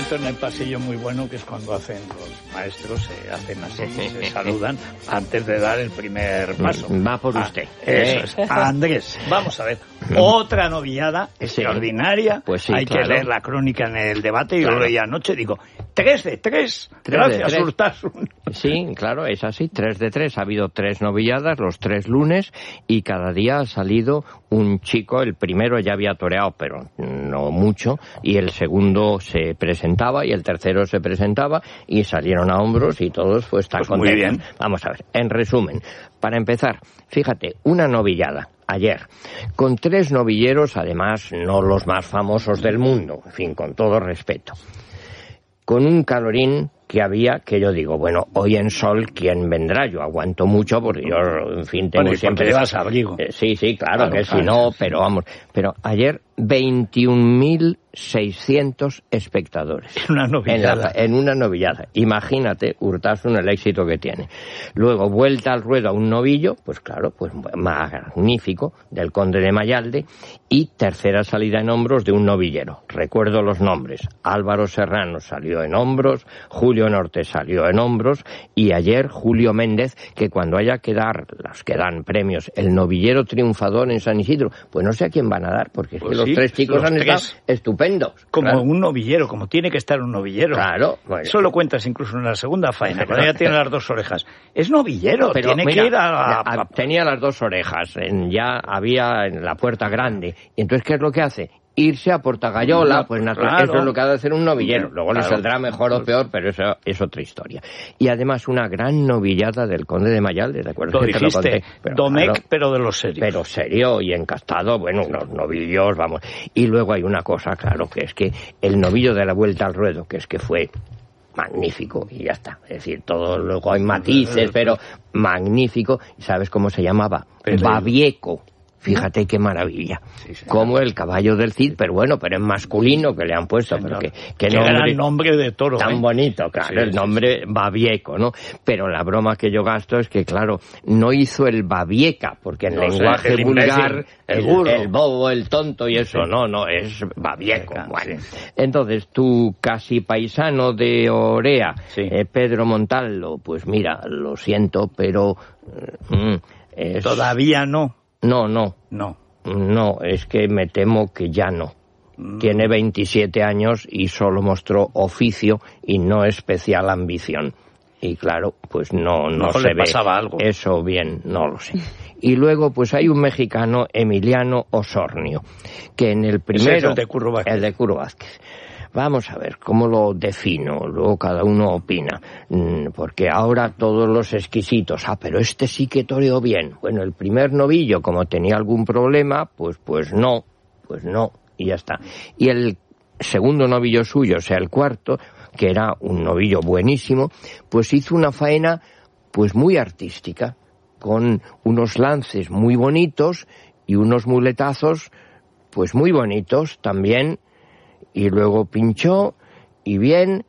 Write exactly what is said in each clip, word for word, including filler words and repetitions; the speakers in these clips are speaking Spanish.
momento en el pasillo muy bueno, que es cuando hacen los maestros, se hacen así, se saludan antes de dar el primer paso. Va por ah, usted. Eso es. Andrés, vamos a ver. Otra novillada extraordinaria. Sí, pues sí, Hay claro. que leer la crónica en el debate. Yo claro. lo leía anoche, digo, tres de tres. Tres Gracias, de tres. Urtasun. Sí, claro, es así, tres de tres. Ha habido tres novilladas, los tres lunes, y cada día ha salido un chico. El primero ya había toreado, pero no mucho, y el segundo se presentaba, y el tercero se presentaba, y salieron a hombros, y todos pues están Pues contentos. muy bien. Vamos a ver, en resumen, para empezar, fíjate, una novillada ayer, con tres novilleros, además no los más famosos del mundo, en fin, con todo respeto, con un calorín que había, que yo digo, bueno, hoy en sol, ¿quién vendrá? Yo aguanto mucho porque yo, en fin, tengo bueno, siempre... llevas abrigo. Eh, sí, sí, claro, Claro, que claro, si no, sí. pero vamos, pero ayer veintiún mil seiscientos espectadores. En una novillada. En, la, en una novillada. Imagínate, Urtasun, el éxito que tiene. Luego, vuelta al ruedo a un novillo, pues claro, pues magnífico, del Conde de Mayalde, y tercera salida en hombros de un novillero. Recuerdo los nombres. Álvaro Serrano salió en hombros, Julio Norte salió en hombros, y ayer Julio Méndez, que cuando haya que dar, los que dan premios, el novillero triunfador en San Isidro, pues no sé a quién van a dar, porque es Pues que los sí, tres chicos los han tres. estado estupendos. Como Claro. un novillero, como tiene que estar un novillero. Claro. Bueno. Eso lo cuentas incluso en la segunda faena, cuando ya tiene las dos orejas. Es novillero, Pero, tiene mira, que ir a... ya, a- a- tenía las dos orejas, en, ya había en la puerta grande. Y entonces, ¿qué es lo que hace? Irse a Portagallola, No, pues claro. eso es lo que ha de hacer un novillero. Luego Claro. le saldrá mejor o peor, pero eso es otra historia. Y además una gran novillada del Conde de Mayalde, ¿de acuerdo? Lo Que te lo dijiste, conté, pero Domecq, claro, pero de los serios. pero serio y encastado, bueno, unos novillos, vamos. Y luego hay una cosa, claro, que es que el novillo de la Vuelta al Ruedo, que es que fue magnífico, y ya está. Es decir, todo, luego hay matices, pero magnífico. ¿Sabes cómo se llamaba? Pero- Babieco. Fíjate qué maravilla. Sí, señor. Como el caballo del Cid, pero bueno, pero es masculino que le han puesto. Señor. Pero que, Qué que gran nombre nombre de toro. tan ¿eh? bonito, claro, Sí, el sí, nombre Babieco, ¿no? Pero la broma que yo gasto es que, claro, no hizo el Babieca, porque en No sé, lenguaje el vulgar, imbécil, el el, burro. el bobo, el tonto y eso, Sí. no, no, es Babieco. Babieca, Bueno. sí. Entonces, tu casi paisano de Orea, Sí. eh, Pedro Montaldo, pues mira, lo siento, pero... eh, mm, es- Todavía no. No, no, No. no, es que me temo que ya no. Tiene veintisiete años y solo mostró oficio y no especial ambición. Y claro, pues no, no Mejor se le ve pasaba algo. eso bien, no lo sé. Y luego pues hay un mexicano, Emiliano Osornio, que en el primero... Ese es el de Curro Vázquez. El de Curro Vázquez. Vamos a ver, ¿cómo lo defino? Luego cada uno opina. Mm, Porque ahora todos los exquisitos, ah, pero este sí que toreó bien. Bueno, el primer novillo, como tenía algún problema, pues pues no, pues no, y ya está. Y el segundo novillo suyo, o sea, el cuarto, que era un novillo buenísimo, pues hizo una faena pues muy artística, con unos lances muy bonitos y unos muletazos pues muy bonitos también. Y luego pinchó, y bien,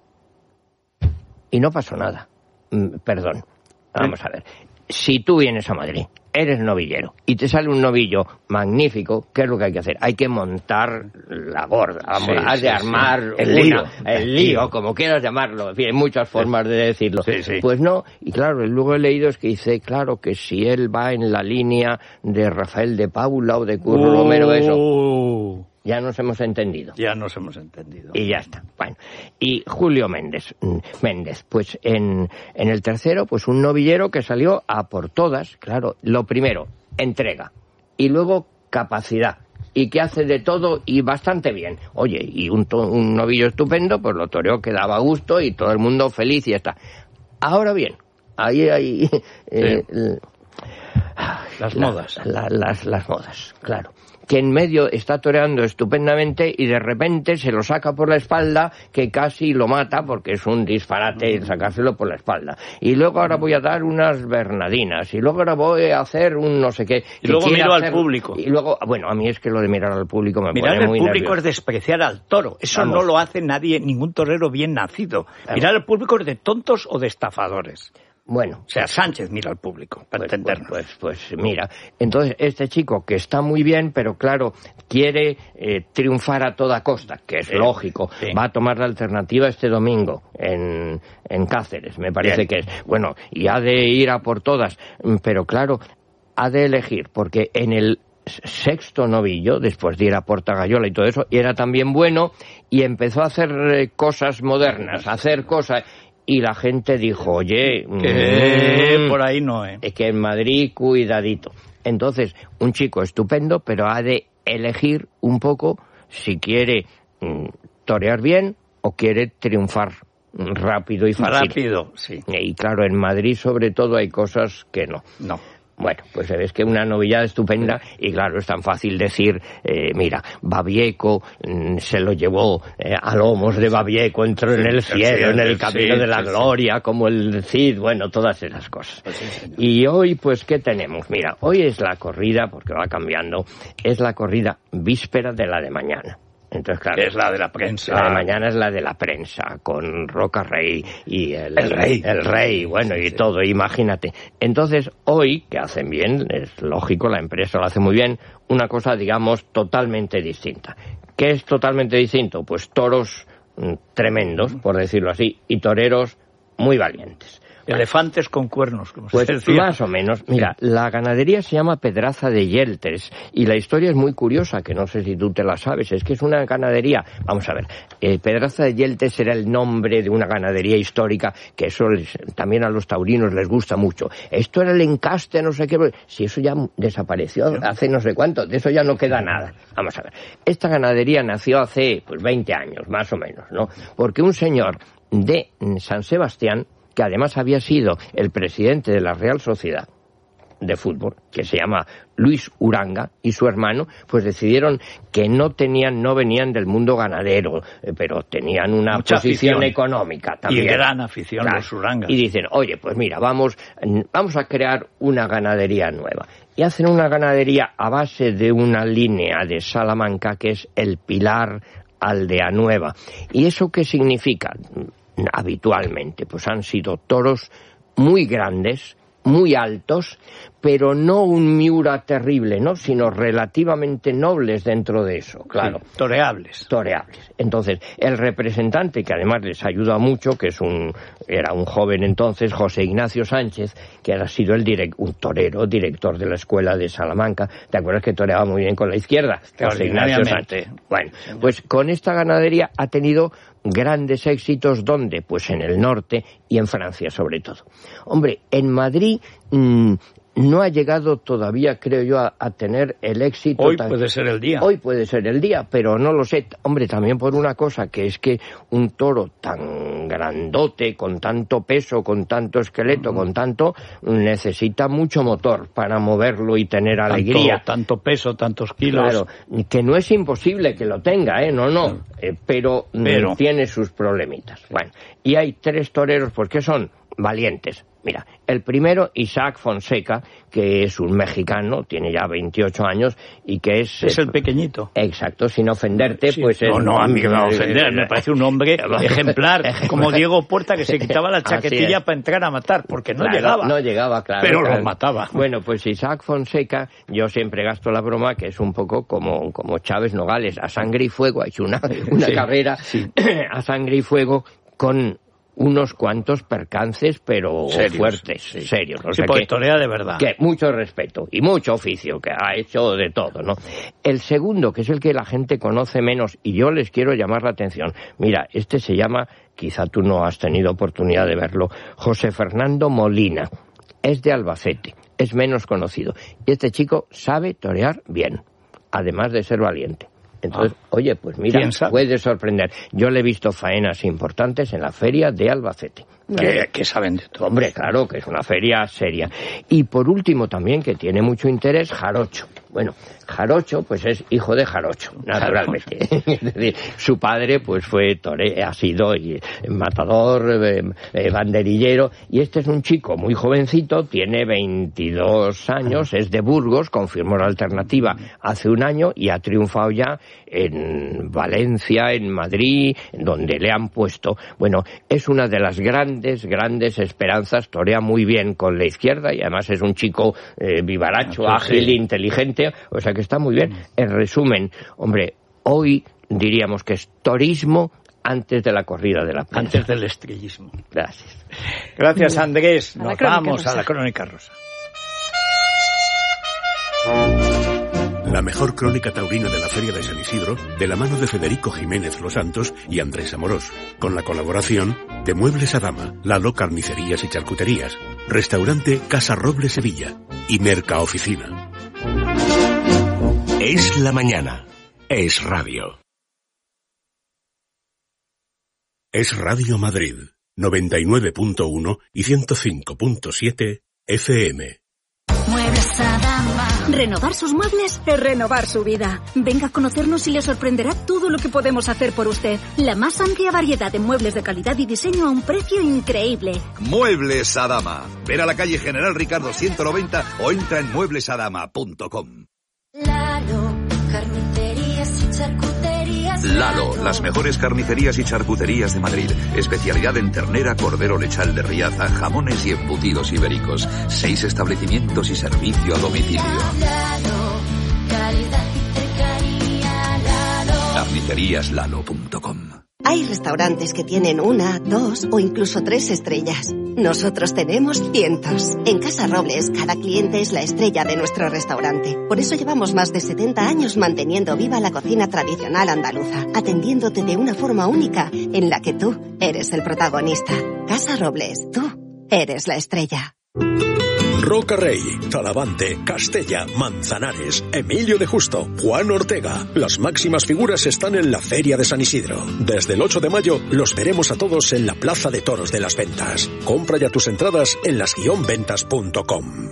y no pasó nada. Mm, Perdón, vamos a ver. Si tú vienes a Madrid, eres novillero, y te sale un novillo magnífico, ¿qué es lo que hay que hacer? Hay que montar la gorda, vamos, Sí, has de sí, armar sí. El una- lío. el lío, como quieras llamarlo, en fin, hay muchas formas de decirlo. Sí, sí. Pues no, y claro, luego he leído es que dice, claro, que si él va en la línea de Rafael de Paula o de Curro Romero, eso, Uh, ya nos hemos entendido. Ya nos hemos entendido. Y ya está. Bueno, y Julio Méndez, mm, Méndez, pues en, en el tercero, pues un novillero que salió a por todas, claro, lo primero, entrega, y luego capacidad, y que hace de todo y bastante bien. Oye, y un, to- un novillo estupendo, pues lo toreó que daba gusto y todo el mundo feliz y ya está. Ahora bien, ahí hay... eh, l- Las la- modas. la- las, las modas, claro. Que en medio está toreando estupendamente y de repente se lo saca por la espalda, que casi lo mata porque es un disparate sacárselo por la espalda. Y luego ahora voy a dar unas bernadinas y luego ahora voy a hacer un no sé qué. Y que luego quiere miro al hacer- público. Y luego, bueno, a mí es que lo de mirar al público me Mirar pone al muy público nervioso. es despreciar al toro. Eso Vamos. no lo hace nadie, ningún torero bien nacido. Claro. Mirar al público es de tontos o de estafadores. Bueno. O sea, Sánchez mira al público, para pues, entendernos. Pues, pues, pues mira, entonces este chico que está muy bien, pero claro, quiere eh, triunfar a toda costa, que es sí, lógico, sí. Va a tomar la alternativa este domingo en, en Cáceres, me parece bien. Que es. Bueno, y ha de ir a por todas, pero claro, ha de elegir, porque en el sexto novillo, después de ir a Portagayola y todo eso, y era también bueno, y empezó a hacer eh, cosas modernas, a hacer cosas, y la gente dijo, oye, que mmm, por ahí no, eh. que en Madrid, cuidadito. Entonces, un chico estupendo, pero ha de elegir un poco si quiere mmm, torear bien o quiere triunfar rápido y fácil. Rápido, sí. Y claro, en Madrid sobre todo hay cosas que no. No. Bueno, pues es que una novillada estupenda y claro, es tan fácil decir, eh, mira, Babieco mmm, se lo llevó eh, a lomos de Babieco, entró sí, en el cielo, sí, en el camino sí, de la sí, gloria, sí. Como el Cid, bueno, todas esas cosas. Pues sí, y hoy, pues, ¿qué tenemos? Mira, hoy es la corrida, porque va cambiando, es la corrida víspera de la de mañana. Entonces, claro, es la de la prensa. La de mañana es la de la prensa, con Roca Rey y el, el rey. El rey, bueno, y sí. Todo, imagínate. Entonces, hoy, que hacen bien, es lógico, la empresa lo hace muy bien, una cosa, digamos, totalmente distinta. ¿Qué es totalmente distinto? Pues toros mm, tremendos, por decirlo así, y toreros muy valientes. Elefantes con cuernos, como pues se decía. Más o menos. Mira, sí. La ganadería se llama Pedraza de Yeltes y la historia es muy curiosa, que no sé si tú te la sabes. Es que es una ganadería... Vamos a ver, eh, Pedraza de Yeltes era el nombre de una ganadería histórica, que eso les, también a los taurinos les gusta mucho. Esto era el encaste, no sé qué... Si eso ya desapareció sí. Hace no sé cuánto, de eso ya no queda nada. Vamos a ver, esta ganadería nació hace pues veinte años, más o menos, ¿no? Porque un señor de San Sebastián, que además había sido el presidente de la Real Sociedad de Fútbol, que se llama Luis Uranga, y su hermano, pues decidieron que no tenían, no venían del mundo ganadero, eh, pero tenían una mucha posición afición. Económica también. Y gran afición, claro. Los Urangas. Y dicen, oye, pues mira, vamos, vamos a crear una ganadería nueva. Y hacen una ganadería a base de una línea de Salamanca, que es el Pilar Aldea Nueva. ¿Y eso qué significa? Habitualmente, pues han sido toros muy grandes, muy altos, pero no un Miura terrible, ¿no? Sino relativamente nobles dentro de eso, claro. Sí, toreables. Toreables. Entonces, el representante, que además les ayuda mucho, que es un era un joven entonces, José Ignacio Sánchez, que ha sido el direct, un torero, director de la escuela de Salamanca. ¿Te acuerdas que toreaba muy bien con la izquierda? José Ignacio Sánchez. Bueno, pues con esta ganadería ha tenido grandes éxitos, ¿dónde? Pues en el norte y en Francia sobre todo. Hombre, en Madrid mmm, no ha llegado todavía, creo yo, a, a tener el éxito. Hoy tan... puede ser el día. Hoy puede ser el día, pero no lo sé. Hombre, también por una cosa, que es que un toro tan grandote, con tanto peso, con tanto esqueleto, uh-huh. con tanto, necesita mucho motor para moverlo y tener tanto, alegría. Tanto peso, tantos kilos. Claro, que no es imposible que lo tenga, ¿eh? No, no. Eh, pero, pero tiene sus problemitas. Bueno, y hay tres toreros, pues que son valientes. Mira, el primero, Isaac Fonseca, que es un mexicano, tiene ya veintiocho años, y que es... Es el pequeñito. Exacto, sin ofenderte, sí. pues... No, es, no, a mí me va a ofender, me parece un hombre ejemplar, como Diego Puerta, que se quitaba la chaquetilla para entrar a matar, porque no claro, llegaba. No llegaba, claro. Pero claro. los mataba. Bueno, pues Isaac Fonseca, yo siempre gasto la broma, que es un poco como, como Chávez Nogales, a sangre y fuego, ha hecho una, una sí, carrera sí. a sangre y fuego con... unos cuantos percances, pero serios, fuertes, sí. serios. O sea, sí, pues torea de verdad. Que mucho respeto y mucho oficio, que ha hecho de todo, ¿no? El segundo, que es el que la gente conoce menos, y yo les quiero llamar la atención. Mira, este se llama, quizá tú no has tenido oportunidad de verlo, José Fernando Molina. Es de Albacete, es menos conocido. Y este chico sabe torear bien, además de ser valiente. Entonces, ah, oye, pues mira, puede sorprender. Yo le he visto faenas importantes en la feria de Albacete. Que, que saben de todo. Hombre, claro, que es una feria seria. Y por último también, que tiene mucho interés, Jarocho. Bueno, Jarocho, pues es hijo de Jarocho, naturalmente. Es decir, su padre, pues fue tore, ha sido eh, matador, eh, eh, banderillero, y este es un chico muy jovencito, tiene veintidós años, es de Burgos, confirmó la alternativa hace un año y ha triunfado ya en Valencia, en Madrid, donde le han puesto. Bueno, es una de las grandes, grandes esperanzas, torea muy bien con la izquierda y además es un chico eh, vivaracho, ah, ágil, sí. inteligente, o sea que está muy bien. En resumen, hombre, hoy diríamos que es torismo antes de la corrida de la prensa. Antes del estrellismo. Gracias. Gracias, Andrés. Nos vamos a la Crónica Rosa. La mejor crónica taurina de la Feria de San Isidro, de la mano de Federico Jiménez Los Santos y Andrés Amorós, con la colaboración de Muebles Adama, Lalo Carnicerías y Charcuterías, Restaurante Casa Roble Sevilla y Merca Oficina. Es la mañana. Es radio. Es Radio Madrid, noventa y nueve punto uno y ciento cinco punto siete F M. Muebles Adama. Renovar sus muebles es renovar su vida. Venga a conocernos y le sorprenderá todo lo que podemos hacer por usted. La más amplia variedad de muebles de calidad y diseño a un precio increíble. Muebles Adama. Ven a la calle General Ricardo ciento noventa o entra en muebles adama punto com. Lalo, carnicerías y charcuterías. Lalo, las mejores carnicerías y charcuterías de Madrid. Especialidad en ternera, cordero lechal de Riaza, jamones y embutidos ibéricos. Seis establecimientos y servicio a domicilio. Lalo, calidad y cercanía. Lalo. carnicerías lalo punto com. Hay restaurantes que tienen una, dos o incluso tres estrellas. Nosotros tenemos cientos. En Casa Robles, cada cliente es la estrella de nuestro restaurante. Por eso llevamos más de setenta años manteniendo viva la cocina tradicional andaluza, atendiéndote de una forma única en la que tú eres el protagonista. Casa Robles, tú eres la estrella. Roca Rey, Talavante, Castella, Manzanares, Emilio de Justo, Juan Ortega. Las máximas figuras están en la Feria de San Isidro. Desde el ocho de mayo los veremos a todos en la Plaza de Toros de las Ventas. Compra ya tus entradas en las guion ventas punto com.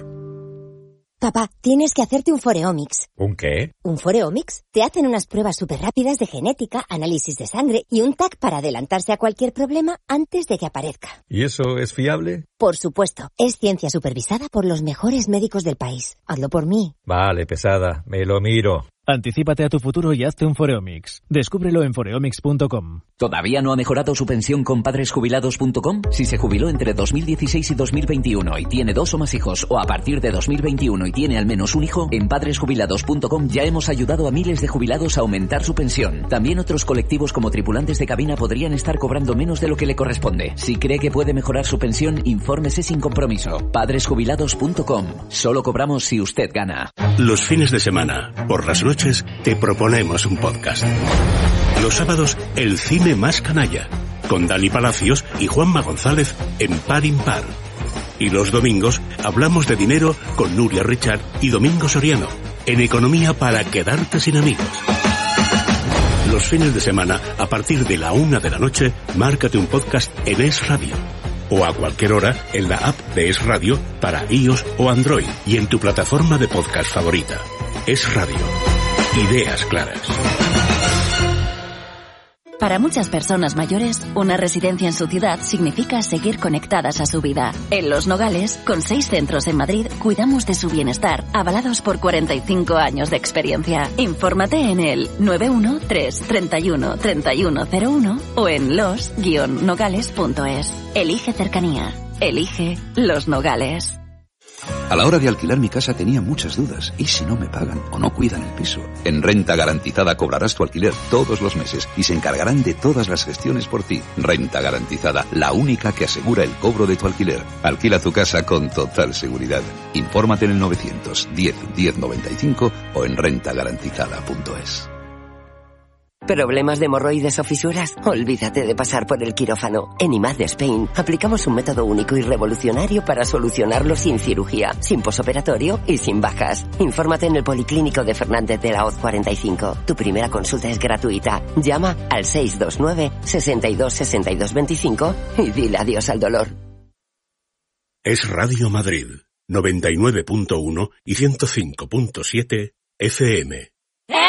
Papá, tienes que hacerte un Foreomics. ¿Un qué? Un Foreomics. Te hacen unas pruebas súper rápidas de genética, análisis de sangre y un T A C para adelantarse a cualquier problema antes de que aparezca. ¿Y eso es fiable? Por supuesto. Es ciencia supervisada por los mejores médicos del país. Hazlo por mí. Vale, pesada. Me lo miro. Anticípate a tu futuro y hazte un Foreomics. Descúbrelo en foreomics punto com. ¿Todavía no ha mejorado su pensión con padres jubilados punto com? Si se jubiló entre dos mil dieciséis y dos mil veintiuno y tiene dos o más hijos, o a partir de dos mil veintiuno y tiene al menos un hijo, en padres jubilados punto com ya hemos ayudado a miles de jubilados a aumentar su pensión. También otros colectivos como tripulantes de cabina podrían estar cobrando menos de lo que le corresponde. Si cree que puede mejorar su pensión, infórmese sin compromiso. padres jubilados punto com. Solo cobramos si usted gana. Los fines de semana, por las noches, te proponemos un podcast. Los sábados, el cine más canalla, con Dani Palacios y Juanma González en Par Impar. Y los domingos, hablamos de dinero con Nuria Richard y Domingo Soriano, en Economía para quedarte sin amigos. Los fines de semana, a partir de la una de la noche, márcate un podcast en Es Radio. O a cualquier hora en la app de Es Radio para iOS o Android y en tu plataforma de podcast favorita. Es Radio. Ideas claras. Para muchas personas mayores, una residencia en su ciudad significa seguir conectadas a su vida. En Los Nogales, con seis centros en Madrid, cuidamos de su bienestar, avalados por cuarenta y cinco años de experiencia. Infórmate en el nueve uno tres, treinta y uno, treinta y uno cero uno o en los guion nogales punto es. Elige cercanía. Elige Los Nogales. A la hora de alquilar mi casa tenía muchas dudas. ¿Y si no me pagan o no cuidan el piso? En Renta Garantizada cobrarás tu alquiler todos los meses y se encargarán de todas las gestiones por ti. Renta Garantizada, la única que asegura el cobro de tu alquiler. Alquila tu casa con total seguridad. Infórmate en el novecientos diez, diez noventa y cinco o en renta garantizada punto es. ¿Problemas de hemorroides o fisuras? Olvídate de pasar por el quirófano. En I M A D Spain aplicamos un método único y revolucionario para solucionarlo sin cirugía, sin posoperatorio y sin bajas. Infórmate en el Policlínico de Fernández de la Hoz cuarenta y cinco. Tu primera consulta es gratuita. Llama al seis dos nueve, seis dos, seis dos dos cinco y dile adiós al dolor. Es Radio Madrid, noventa y nueve punto uno y ciento cinco punto siete F M.